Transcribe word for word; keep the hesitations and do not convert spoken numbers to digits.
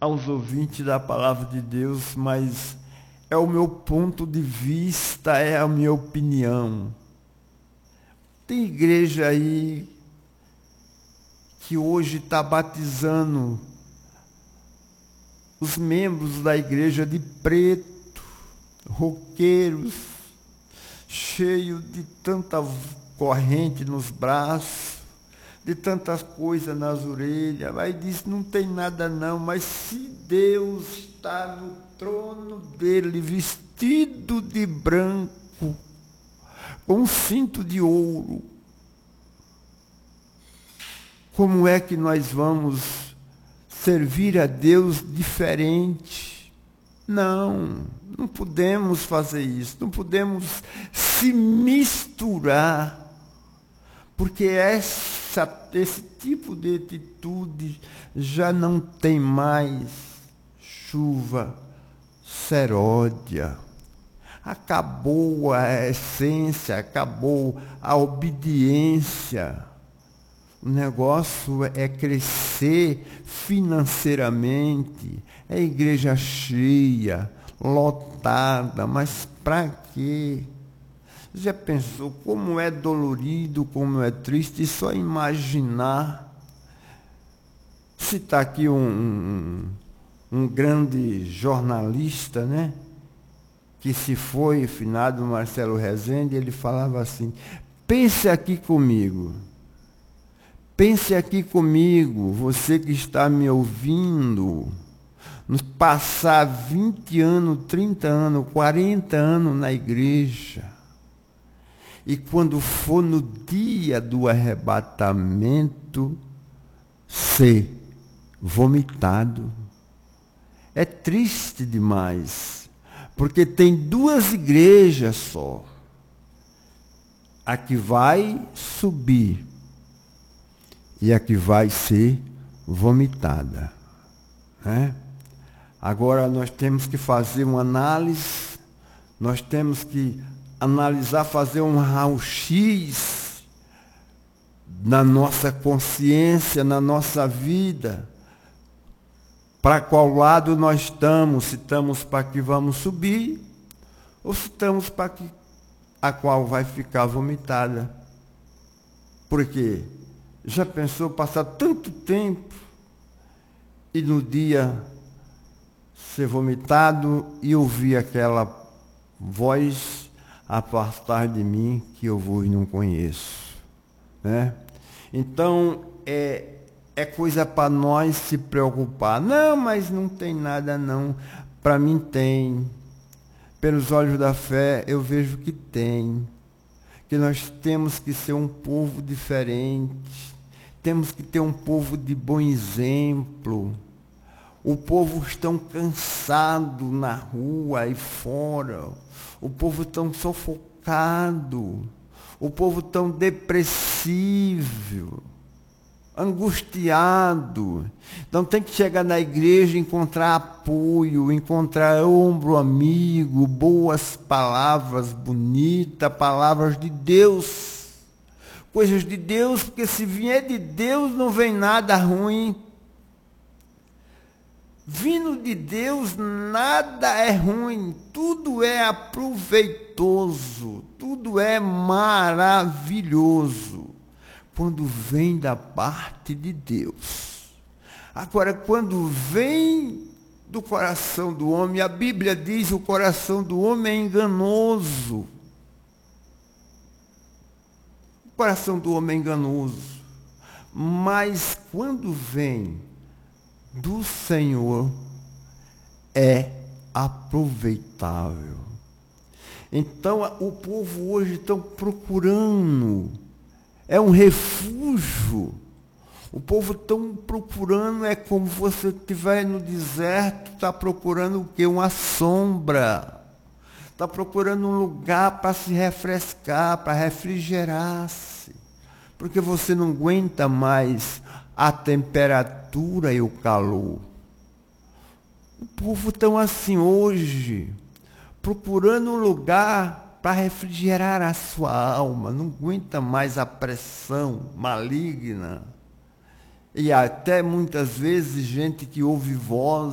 aos ouvintes da palavra de Deus, mas é o meu ponto de vista, é a minha opinião. Tem igreja aí que hoje está batizando os membros da igreja de preto, roqueiros, cheios de tanta corrente nos braços, de tantas coisas nas orelhas. Aí diz, não tem nada não, mas se Deus está no trono dele, vestido de branco, com um cinto de ouro, como é que nós vamos servir a Deus diferente? Não, não podemos fazer isso, não podemos se misturar, porque essa, esse tipo de atitude já não tem mais chuva seródia. Acabou a essência, acabou a obediência. O negócio é crescer financeiramente, é igreja cheia, lotada, mas para quê? Já pensou como é dolorido, como é triste só imaginar? Citar aqui um, um, um grande jornalista, né? Que se foi, finado Marcelo Rezende, ele falava assim, pense aqui comigo. Pense aqui comigo, você que está me ouvindo, nos passar vinte anos, trinta anos, quarenta anos na igreja, e quando for no dia do arrebatamento, ser vomitado. É triste demais, porque tem duas igrejas só. A que vai subir e a que vai ser vomitada, né? Agora nós temos que fazer uma análise, nós temos que analisar, fazer um raio-x na nossa consciência, na nossa vida, para qual lado nós estamos, se estamos para que vamos subir, ou se estamos para que a qual vai ficar vomitada. Por quê? Já pensou passar tanto tempo e no dia ser vomitado e ouvir aquela voz, apartar de mim que eu vos não conheço, né? Então é, é coisa para nós se preocupar. Não, mas não tem nada não. Para mim tem. Pelos olhos da fé eu vejo que tem. Que nós temos que ser um povo diferente. Temos que ter um povo de bom exemplo. O povo está cansado na rua e fora. O povo tão sufocado. O povo tão depressivo, angustiado. Então tem que chegar na igreja, encontrar apoio, encontrar ombro amigo, boas palavras bonitas, palavras de Deus. Coisas de Deus, porque se vier de Deus não vem nada ruim. Vindo de Deus, nada é ruim, tudo é aproveitoso, tudo é maravilhoso, quando vem da parte de Deus. Agora, quando vem do coração do homem, a Bíblia diz que o coração do homem é enganoso. O coração do homem é enganoso, mas quando vem do Senhor é aproveitável. Então o povo hoje está procurando, é um refúgio. O povo está procurando, é como você estiver no deserto, está procurando o quê? Uma sombra. Está procurando um lugar para se refrescar, para refrigerar-se. Porque você não aguenta mais a temperatura e o calor. O povo está assim hoje, procurando um lugar para refrigerar a sua alma, não aguenta mais a pressão maligna. E até muitas vezes gente que ouve voz